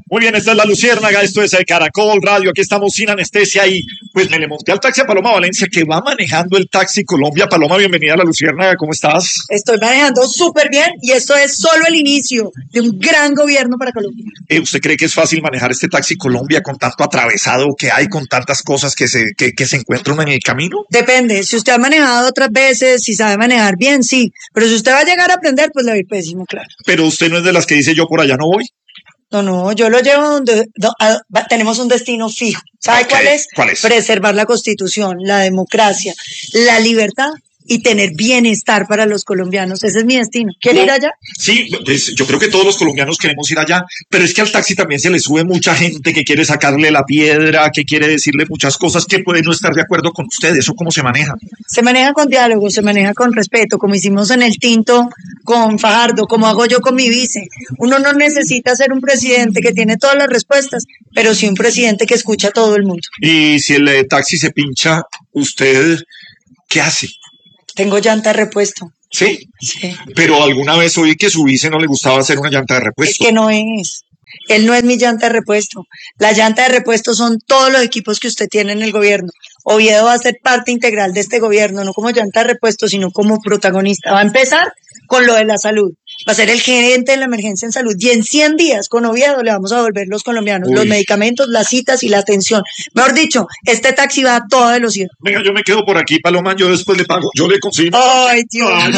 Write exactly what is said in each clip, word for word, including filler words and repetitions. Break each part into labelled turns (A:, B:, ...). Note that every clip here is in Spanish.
A: Muy bien, esta es La Luciérnaga, esto es Caracol Radio, aquí estamos sin anestesia y pues me le monté al taxi a Paloma Valencia que va manejando el Taxi Colombia. Paloma, bienvenida a La Luciérnaga, ¿cómo estás?
B: Estoy manejando súper bien y esto es solo el inicio de un gran gobierno para Colombia.
A: Eh, ¿Usted cree que es fácil manejar este Taxi Colombia con tanto atravesado que hay, con tantas cosas que se, que, que se encuentran en el camino?
B: Depende, si usted ha manejado otras veces, si sabe manejar bien, sí, pero si usted va a llegar a aprender, pues le va a ir pésimo, claro.
A: Pero usted no es de las que dice yo por allá no voy.
B: No, no, yo lo llevo donde do, a, a, tenemos un destino fijo. ¿Sabe okay. cuál es?
A: ¿Cuál es?
B: Preservar la Constitución, la democracia, la libertad y tener bienestar para los colombianos. Ese es mi destino. ¿Quiere no, ir allá?
A: Sí, pues, yo creo que todos los colombianos queremos ir allá, pero es que al taxi también se le sube mucha gente que quiere sacarle la piedra, que quiere decirle muchas cosas, que puede no estar de acuerdo con usted. ¿Eso cómo se maneja?
B: Se maneja con diálogo, se maneja con respeto, como hicimos en el Tinto con Fajardo, como hago yo con mi vice. Uno no necesita ser un presidente que tiene todas las respuestas, pero sí un presidente que escucha a todo el mundo.
A: Y si el taxi se pincha, ¿usted qué hace?
B: Tengo llanta de repuesto.
A: ¿Sí?
B: Sí.
A: Pero alguna vez oí que su vice no le gustaba hacer una llanta de repuesto.
B: Es que no es. Él no es mi llanta de repuesto. La llanta de repuesto son todos los equipos que usted tiene en el gobierno. Oviedo va a ser parte integral de este gobierno, no como llanta de repuesto, sino como protagonista. Va a empezar con lo de la salud. Va a ser el gerente de la emergencia en salud. Y en cien días con Oviedo le vamos a devolver los colombianos, Uy. los medicamentos, las citas y la atención. Mejor dicho, este taxi va a toda velocidad.
A: Venga, yo me quedo por aquí, Paloma, yo después le pago. Yo le consigo.
B: Ay, Dios. Ay,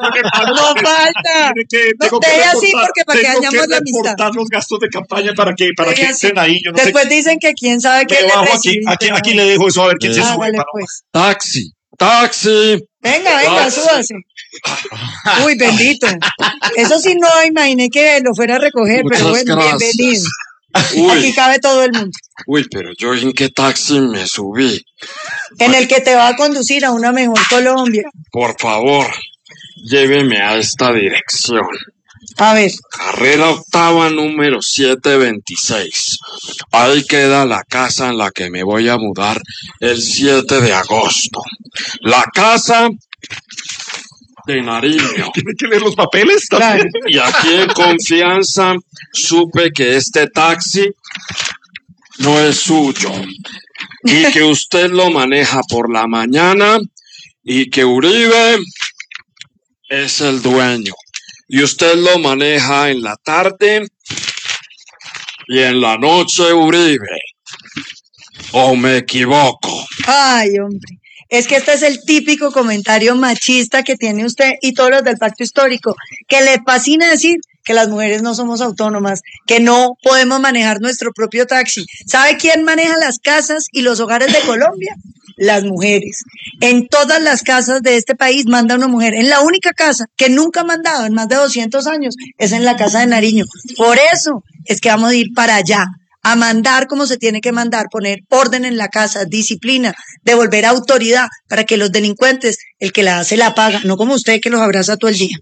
B: no falta. Que, no, deje así porque para que dañamos la amistad.
A: Reportar los gastos de campaña para que, para que estén ahí. Yo no
B: después
A: sé.
B: dicen que quién sabe qué le
A: aquí, aquí, aquí le dejo eso a ver quién eh, se sube.
B: Vale, pues.
C: Taxi, taxi.
B: Venga, venga, taxi. Súbase. Uy, bendito. Eso sí no imaginé que lo fuera a recoger,
C: Muchas
B: pero bueno,
C: gracias.
B: bienvenido.
C: Uy.
B: Aquí cabe todo el mundo.
C: Uy, pero yo en qué taxi me subí.
B: En el que te va a conducir a una mejor Colombia.
C: Por favor, lléveme a esta dirección.
B: A ver.
C: Carrera octava, número setecientos veintiséis. Ahí queda la casa en la que me voy a mudar el siete de agosto. La casa de Nariño.
A: ¿Tiene que leer los papeles también?
C: Claro. Y aquí en confianza supe que este taxi no es suyo y que usted lo maneja por la mañana y que Uribe es el dueño. Y usted lo maneja en la tarde y en la noche Uribe. ¿O me equivoco?
B: Ay, hombre. Es que este es el típico comentario machista que tiene usted y todos los del pacto histórico, que le fascina decir que las mujeres no somos autónomas, que no podemos manejar nuestro propio taxi. ¿Sabe quién maneja las casas y los hogares de Colombia? Las mujeres. En todas las casas de este país manda una mujer. En la única casa que nunca ha mandado en más de doscientos años es en la casa de Nariño. Por eso es que vamos a ir para allá, a mandar como se tiene que mandar, poner orden en la casa, disciplina, devolver autoridad para que los delincuentes, el que la hace la paga, no como usted que los abraza todo el día.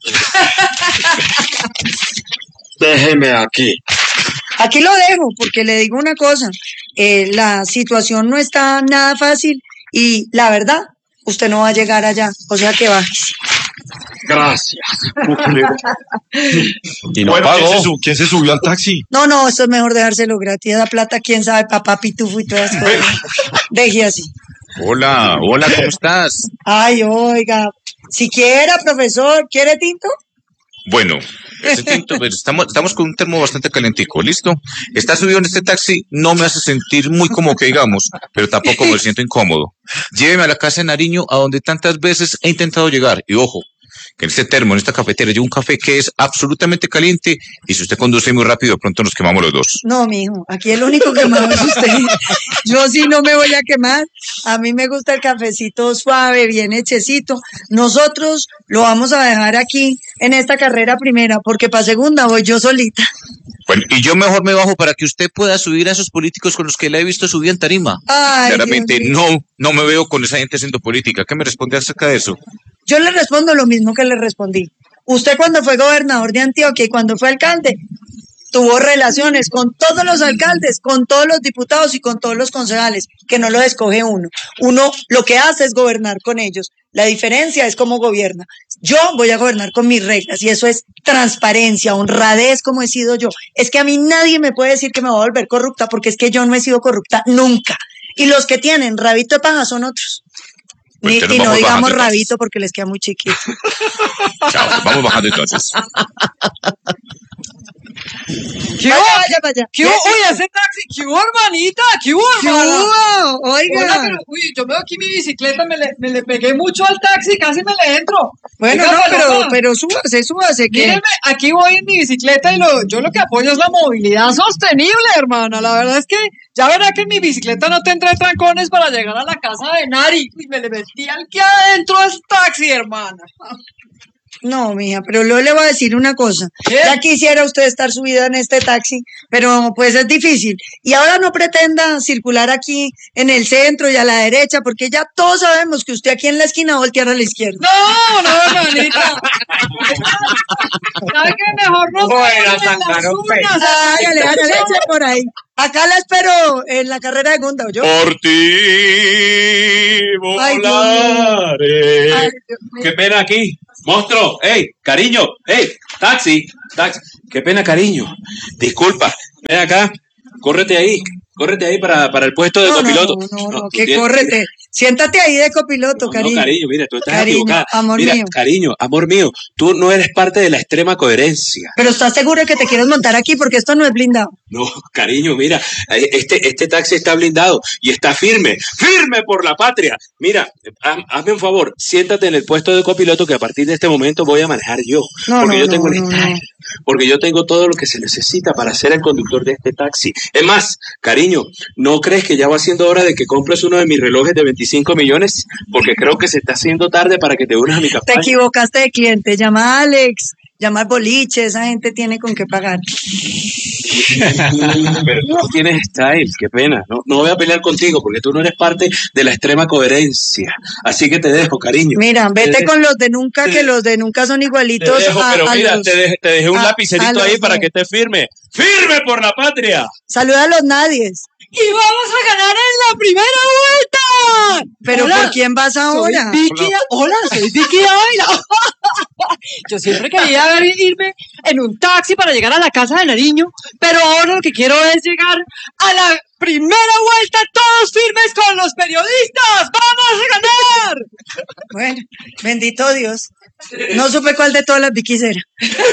C: Déjeme aquí.
B: Aquí lo dejo porque le digo una cosa, eh, la situación no está nada fácil y la verdad, usted no va a llegar allá, o sea que bájese.
C: Gracias.
A: Y no bueno, pagó. ¿quién se, sub, ¿Quién se subió al taxi?
B: No, no, esto es mejor dejárselo gratis. Esa plata, quién sabe, papá pitufo y todas esas cosas. Deje así.
D: Hola, hola, ¿cómo estás?
B: Ay, oiga, si quiera, profesor, ¿quiere tinto?
D: Bueno, ese tinto, pero estamos, estamos con un termo bastante calentico, ¿listo? Estar subido en este taxi no me hace sentir muy cómodo que digamos, pero tampoco me siento incómodo. Lléveme a la casa de Nariño, a donde tantas veces he intentado llegar, y ojo, que en este termo, en esta cafetera, llevo un café que es absolutamente caliente y si usted conduce muy rápido, de pronto nos quemamos los dos.
B: No, mijo, aquí el único quemado es usted. Yo sí no me voy a quemar. A mí me gusta el cafecito suave, bien hechecito. Nosotros lo vamos a dejar aquí en esta carrera primera, porque para segunda voy yo solita.
D: Bueno, y yo mejor me bajo para que usted pueda subir a esos políticos con los que le he visto subir en tarima.
B: Ay,
D: claramente no, no me veo con esa gente haciendo política. ¿Qué me responde acerca de eso?
B: Yo le respondo lo mismo que le respondí. Usted cuando fue gobernador de Antioquia y cuando fue alcalde, tuvo relaciones con todos los alcaldes, con todos los diputados y con todos los concejales, que no lo escoge uno. Uno lo que hace es gobernar con ellos. La diferencia es cómo gobierna. Yo voy a gobernar con mis reglas y eso es transparencia, honradez como he sido yo. Es que a mí nadie me puede decir que me voy a volver corrupta porque es que yo no he sido corrupta nunca. Y los que tienen rabito de paja son otros.
D: Pues
B: Ni,
D: entonces
B: y no
D: vamos
B: digamos
D: bajando, entonces.
B: rabito porque les queda muy chiquito.
D: Chao, vamos bajando entonces.
E: ¿Qué
B: Vaya,
E: hubo?
B: vaya, vaya.
E: ¿Qué hubo? Uy, ese taxi, ¿qué hubo, hermanita? ¿Qué hubo,
B: ¿Qué
E: hermana?
B: hubo? Oiga.
E: Hola, pero, uy, yo veo aquí mi bicicleta, me le, me le pegué mucho al taxi, casi me le entro.
B: Bueno,
E: Oiga,
B: no, pero,
E: paloma,
B: pero súbase, súbase. Que...
E: Míreme, aquí voy en mi bicicleta y lo, yo lo que apoyo es la movilidad sostenible, hermana. La verdad es que ya verá que en mi bicicleta no tendré trancones para llegar a la casa de Nari. Y me le metí al que adentro es taxi, hermana.
B: No, mija, pero luego le voy a decir una cosa.
E: ¿Qué?
B: Ya quisiera usted estar subida en este taxi, pero pues es difícil. Y ahora no pretenda circular aquí en el centro y a la derecha, porque ya todos sabemos que usted aquí en la esquina va a voltear a la izquierda.
E: No, no, hermanita. ¿Sabe qué? Mejor no
F: Bueno,
E: en las
F: sacaron
E: uñas.
B: Hágale, hágale, eche por ahí. Acá la espero en la carrera de Gunda, ¿oyó?
F: Por ti
B: Ay, Dios mío.
F: volaré.
B: Ay, Dios mío.
F: Qué pena aquí. Monstruo, hey, cariño, hey, taxi, taxi. Qué pena, cariño. Disculpa, ven acá, córrete ahí, córrete ahí para, para el puesto de
B: No, no,
F: copiloto.
B: no, no, no,
F: tú
B: que
F: tienes-
B: córrete. Siéntate ahí de copiloto,
F: No, no,
B: cariño.
F: cariño, mira, tú estás
B: Cariño,
F: equivocada.
B: amor
F: mira,
B: mío.
F: cariño, amor mío, tú no eres parte de la extrema coherencia.
B: Pero ¿estás seguro de que te quieres montar aquí? Porque esto no es blindado.
F: No, cariño, mira, eh, este, este taxi está blindado y está firme, firme por la patria. Mira, haz- hazme un favor, siéntate en el puesto de copiloto que a partir de este momento voy a manejar yo.
B: No,
F: porque
B: no,
F: yo tengo
B: no,
F: el
B: no,
F: style,
B: no.
F: porque yo tengo todo lo que se necesita para ser el conductor de este taxi. Es más, cariño, ¿no crees que ya va siendo hora de que compres uno de mis relojes de veinticinco millones? Porque creo que se está haciendo tarde para que te unas a mi
B: Te
F: campaña.
B: equivocaste de cliente. Llama a Alex, llama al boliche, esa gente tiene con qué pagar.
F: Pero tú no tienes style, qué pena. No, no voy a pelear contigo porque tú no eres parte de la extrema coherencia. Así que te dejo, cariño.
B: Mira, vete
F: Te-
B: con los de nunca,
F: te-
B: que los de nunca son
F: Te
B: igualitos
F: dejo,
B: a,
F: pero
B: a
F: mira,
B: los...
F: te, dejé, te dejé un
B: a- a
F: lapicerito ahí
B: los
F: para
B: de-
F: que esté firme. ¡Firme por la patria!
B: Saluda a los nadies.
E: Y vamos a ganar en la primera vuelta.
B: Pero
E: Hola,
B: ¿por quién vas ahora?
E: Soy Vicky, hola, soy Vicky Ávila. Yo siempre quería ver- irme en un taxi para llegar a la casa de Nariño, pero ahora lo que quiero es llegar a la primera vuelta todos firmes con los periodistas. ¡Vamos a ganar!
B: Bueno, bendito Dios. No supe cuál de todas las Vickys era.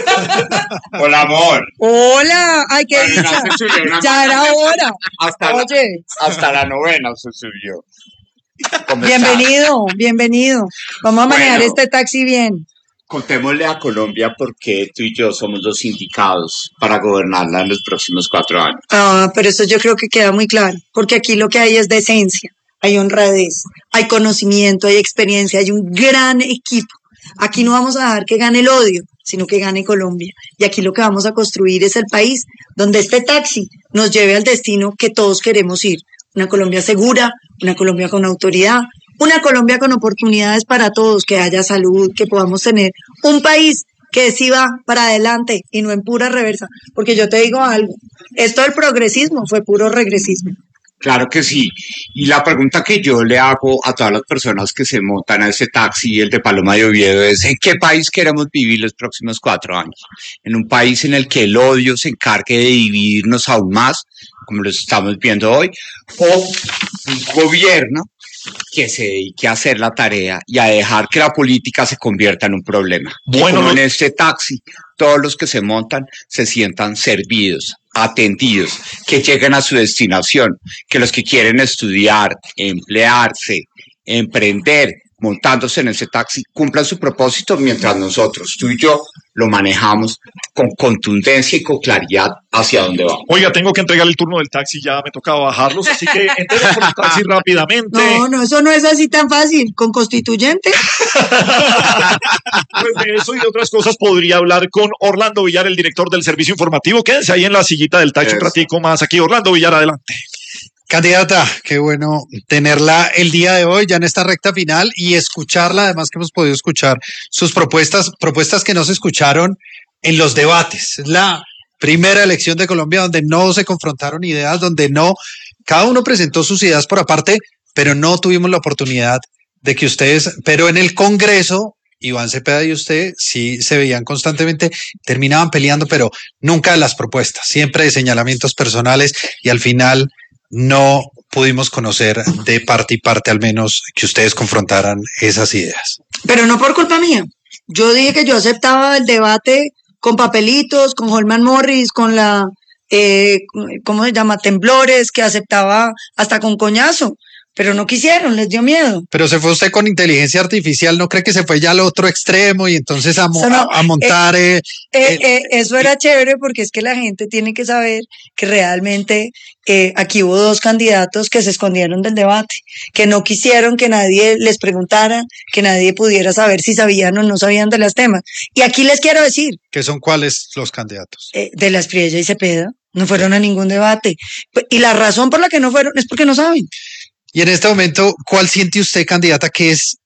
G: Hola, amor.
B: Hola, ay, qué
G: Ay,
B: dicha.
G: no, se subió una
B: Ya era hora.
G: Hasta la,
B: Oye,
G: hasta la novena se subió. ¿Cómo
B: bienvenido, bienvenido. Vamos a manejar
G: Bueno.
B: este taxi bien.
G: Contémosle a Colombia porque tú y yo somos los indicados para gobernarla en los próximos cuatro años.
B: Ah, pero eso yo creo que queda muy claro, porque aquí lo que hay es decencia, hay honradez, hay conocimiento, hay experiencia, hay un gran equipo. Aquí no vamos a dejar que gane el odio, sino que gane Colombia. Y aquí lo que vamos a construir es el país donde este taxi nos lleve al destino que todos queremos ir. Una Colombia segura, una Colombia con autoridad, una Colombia con oportunidades para todos, que haya salud, que podamos tener un país que sí va para adelante y no en pura reversa. Porque yo te digo algo, esto del progresismo fue puro regresismo.
G: Claro que sí. Y la pregunta que yo le hago a todas las personas que se montan a ese taxi, el de Paloma de Oviedo, es ¿en qué país queremos vivir los próximos cuatro años? ¿En un país en el que el odio se encargue de dividirnos aún más, como lo estamos viendo hoy? ¿O un gobierno que se dedique a hacer la tarea y a dejar que la política se convierta en un problema?
A: Bueno,
G: Como
A: lo-
G: en este taxi, todos los que se montan se sientan servidos, atendidos, que lleguen a su destinación, que los que quieren estudiar, emplearse, emprender, montándose en ese taxi, cumplan su propósito mientras nosotros, tú y yo, lo manejamos con contundencia y con claridad hacia dónde vamos.
A: Oiga, tengo que entregar el turno del taxi, ya me tocaba bajarlos, así que entremos por el taxi rápidamente.
B: No, no, eso no es así tan fácil. Con constituyente,
A: Pues de eso y de otras cosas podría hablar con Orlando Villar, el director del servicio informativo. Quédense ahí en la sillita del taxi un
G: Eso.
A: ratico más. Aquí, Orlando Villar, adelante.
H: Candidata, qué bueno tenerla el día de hoy ya en esta recta final y escucharla, además que hemos podido escuchar sus propuestas, propuestas que no se escucharon en los debates. Es la primera elección de Colombia donde no se confrontaron ideas, donde no, cada uno presentó sus ideas por aparte, pero no tuvimos la oportunidad de que ustedes, pero en el Congreso, Iván Cepeda y usted sí se veían constantemente, terminaban peleando, pero nunca de las propuestas, siempre de señalamientos personales y al final no pudimos conocer de parte y parte al menos que ustedes confrontaran esas ideas.
B: Pero no por culpa mía. Yo dije que yo aceptaba el debate con papelitos, con Holman Morris, con la, eh, ¿cómo se llama? Temblores, que aceptaba hasta con coñazo. Pero no quisieron, les dio miedo.
H: Pero se fue usted con inteligencia artificial, ¿no cree que se fue ya al otro extremo y entonces a, mo
B: Eso no,
H: a, a montar?
B: Eh,
H: Eh,
B: eh, eh, eso era chévere porque es que la gente tiene que saber que realmente eh, aquí hubo dos candidatos que se escondieron del debate, que no quisieron que nadie les preguntara, que nadie pudiera saber si sabían o no sabían de los temas. Y aquí les quiero decir,
H: ¿qué son cuáles los candidatos?
B: eh, de la Espriella y Cepeda, no fueron a ningún debate. Y la razón por la que no fueron es porque no saben.
H: Y en este momento, ¿cuál siente usted, candidata, que es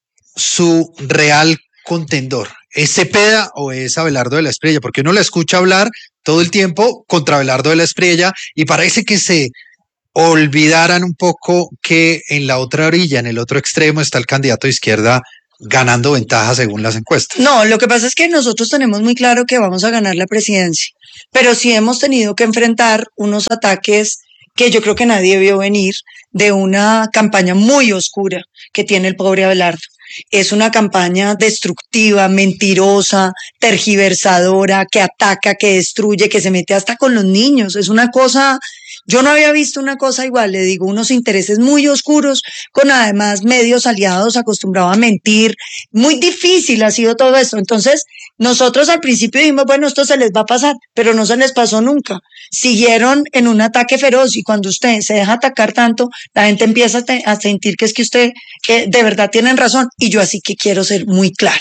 H: su real contendor? ¿Es Cepeda o es Abelardo de la Espriella? Porque uno la escucha hablar todo el tiempo contra Abelardo de la Espriella y parece que se olvidaran un poco que en la otra orilla, en el otro extremo, está el candidato de izquierda ganando ventaja según las encuestas.
B: No, lo que pasa es que nosotros tenemos muy claro que vamos a ganar la presidencia, pero sí hemos tenido que enfrentar unos ataques que yo creo que nadie vio venir, de una campaña muy oscura que tiene el pobre Abelardo. Es una campaña destructiva, mentirosa, tergiversadora, que ataca, que destruye, que se mete hasta con los niños. Es una cosa, yo no había visto una cosa igual, le digo, unos intereses muy oscuros, con además medios aliados acostumbrados a mentir. Muy difícil ha sido todo esto. Entonces, nosotros al principio dijimos, bueno, esto se les va a pasar, pero no se les pasó nunca. Siguieron en un ataque feroz y cuando usted se deja atacar tanto, la gente empieza a, te, a sentir que es que usted que de verdad tienen razón. Y yo así que quiero ser muy clara.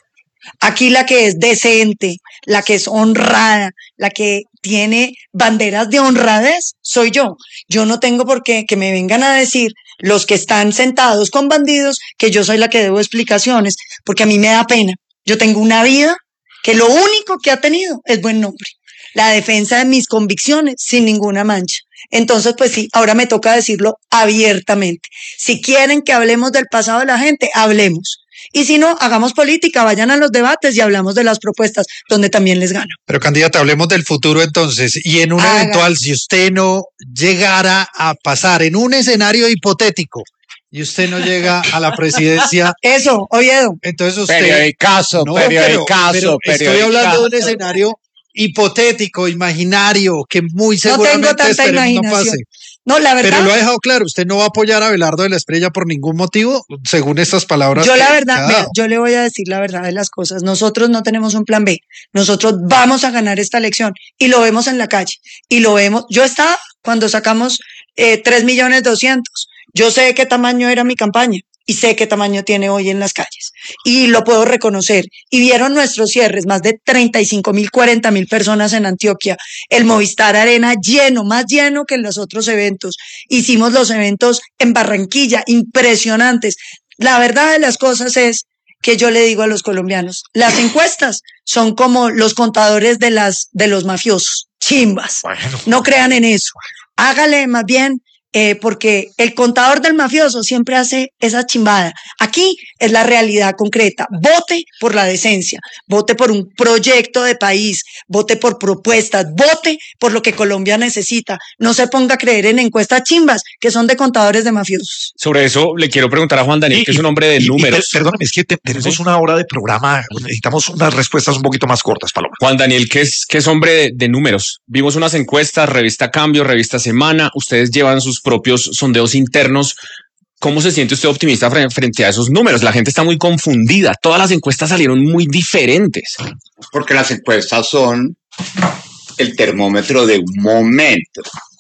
B: Aquí la que es decente, la que es honrada, la que tiene banderas de honradez, soy yo. Yo no tengo por qué que me vengan a decir los que están sentados con bandidos que yo soy la que debo explicaciones, porque a mí me da pena. Yo tengo una vida que lo único que ha tenido es buen nombre. La defensa de mis convicciones sin ninguna mancha. Entonces, pues sí, ahora me toca decirlo abiertamente. Si quieren que hablemos del pasado de la gente, hablemos. Y si no, hagamos política, vayan a los debates y hablamos de las propuestas, donde también les gano.
H: Pero, candidata, hablemos del futuro entonces. Y en un Haga. eventual, si usted no llegara a pasar en un escenario hipotético y usted no llega a la presidencia.
B: Eso, Oviedo.
H: Entonces usted.
G: Periodicazo,
H: no,
G: periodicazo,
H: pero, pero estoy hablando de un escenario hipotético, imaginario, que muy seguramente
B: no tengo tanta imaginación.
H: No pase.
B: No, la verdad.
H: Pero lo ha dejado claro, usted no va a apoyar a Abelardo de la Espriella por ningún motivo, según estas palabras.
B: Yo la verdad, mira, yo le voy a decir la verdad de las cosas. Nosotros no tenemos un plan B. Nosotros vamos a ganar esta elección y lo vemos en la calle. Y lo vemos. Yo estaba cuando sacamos eh, tres millones doscientos. Yo sé qué tamaño era mi campaña y sé qué tamaño tiene hoy en las calles. Y lo puedo reconocer. Y vieron nuestros cierres, más de treinta y cinco mil, cuarenta mil personas en Antioquia. El Movistar Arena lleno, más lleno que en los otros eventos. Hicimos los eventos en Barranquilla, impresionantes. La verdad de las cosas es que yo le digo a los colombianos, las encuestas son como los contadores de, las, de los mafiosos, chimbas. Bueno, no crean en eso. Hágale más bien. Eh, porque el contador del mafioso siempre hace esa chimbada. Aquí es la realidad concreta. Vote por la decencia, vote por un proyecto de país, vote por propuestas, vote por lo que Colombia necesita. No se ponga a creer en encuestas chimbas que son de contadores de mafiosos.
F: Sobre eso le quiero preguntar a Juan Daniel, y, que es un hombre de y, números.
A: Y, perdóname, es que te, tenemos ¿sí? una hora de programa, necesitamos unas respuestas un poquito más cortas, Paloma.
F: Juan Daniel, que es, que es hombre de, de números. Vimos unas encuestas, revista Cambio, revista Semana, ustedes llevan sus propios sondeos internos. ¿Cómo se siente usted optimista frente a esos números? La gente está muy confundida. Todas las encuestas salieron muy diferentes.
G: Porque las encuestas son el termómetro de un momento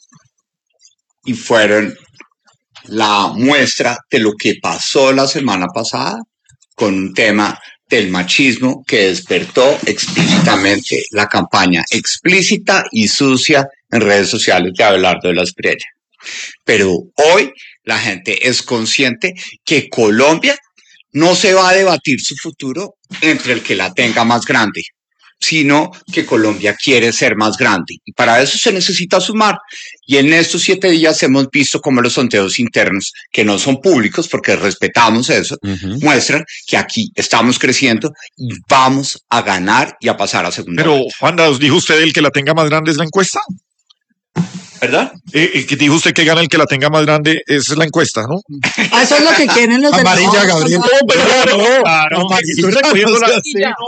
G: y fueron la muestra de lo que pasó la semana pasada con un tema del machismo que despertó explícitamente la campaña explícita y sucia en redes sociales de Abelardo de la Espriella. Pero hoy la gente es consciente que Colombia no se va a debatir su futuro entre el que la tenga más grande. sino que Colombia quiere ser más grande. Y para eso se necesita sumar. Y en estos siete días hemos visto cómo los sondeos internos, que no son públicos porque respetamos eso, uh-huh. muestran que aquí estamos creciendo y vamos a ganar y a pasar a segunda.
A: Pero, Juanda, ¿os dijo usted el que la tenga más grande es la encuesta?
G: ¿Verdad?
A: Eh, eh, que dijo usted que gana el que la tenga más grande, esa es la encuesta, ¿no?
B: Ah, eso es lo que quieren los
H: Amarilla,
B: del...
H: Gabriel.
A: No, pero no, claro, estoy recogiendo la...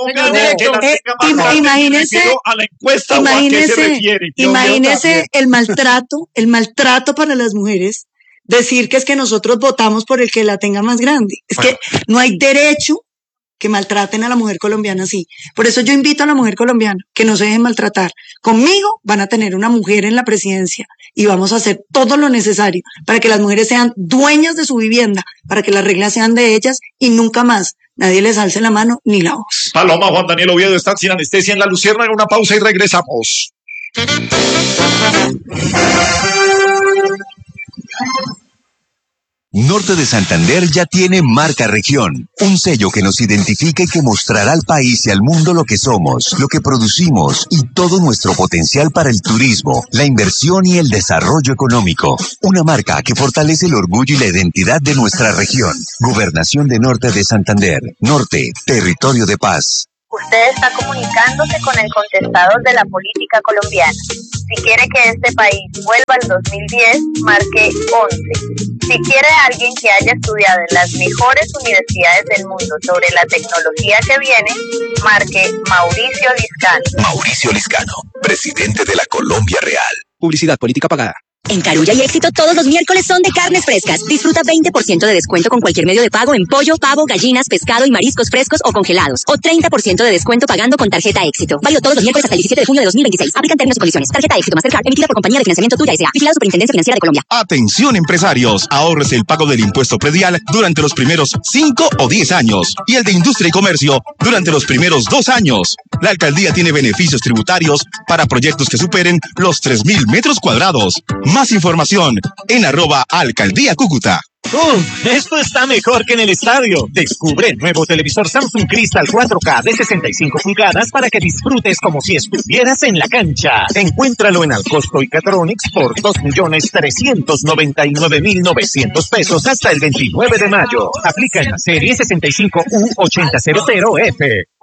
B: Imagínese,
A: a la encuesta,
B: imagínese, imagínese el maltrato, el maltrato para las mujeres, decir que es que nosotros votamos por el que la tenga más grande. Es bueno. que no hay derecho que maltraten a la mujer colombiana así. Por eso yo invito a la mujer colombiana que no se dejen maltratar. Conmigo van a tener una mujer en la presidencia y vamos a hacer todo lo necesario para que las mujeres sean dueñas de su vivienda, para que las reglas sean de ellas y nunca más nadie les alce la mano ni la voz.
A: Paloma, Juan Daniel Oviedo están sin anestesia en La Luciérnaga. Una pausa y regresamos.
I: Norte de Santander ya tiene marca región, un sello que nos identifica y que mostrará al país y al mundo lo que somos, lo que producimos y todo nuestro potencial para el turismo, la inversión y el desarrollo económico. Una marca que fortalece el orgullo y la identidad de nuestra región. Gobernación de Norte de Santander. Norte, territorio de paz.
J: Usted está comunicándose con el contestador de la política colombiana. Si quiere que este país vuelva al dos mil diez, marque once. Si quiere alguien que haya estudiado en las mejores universidades del mundo sobre la tecnología que viene, marque Mauricio Liscano.
I: Mauricio Liscano, presidente de la Colombia Real.
K: Publicidad política pagada.
L: En Carulla y Éxito todos los miércoles son de carnes frescas. Disfruta veinte por ciento de descuento con cualquier medio de pago en pollo, pavo, gallinas, pescado y mariscos frescos o congelados. O treinta por ciento de descuento pagando con tarjeta Éxito. Válido todos los miércoles hasta el diecisiete de junio de dos mil veintiséis. Aplican términos y condiciones. Tarjeta Éxito Mastercard emitida por Compañía de Financiamiento Tuya S A. Vigilada Superintendencia Financiera de Colombia.
M: Atención empresarios. Ahorres el pago del impuesto predial durante los primeros cinco o diez años. Y el de industria y comercio durante los primeros dos años. La alcaldía tiene beneficios tributarios para proyectos que superen los tres mil metros cuadrados. Más información en arroba alcaldía Cúcuta.
N: ¡Uf! Esto está mejor que en el estadio. Descubre el nuevo televisor Samsung Crystal cuatro K de sesenta y cinco pulgadas para que disfrutes como si estuvieras en la cancha. Encuéntralo en Alcosto y Catronics por dos millones trescientos noventa y nueve mil novecientos pesos hasta el veintinueve de mayo. Aplica en la serie sesenta y cinco U ochenta cero cero F.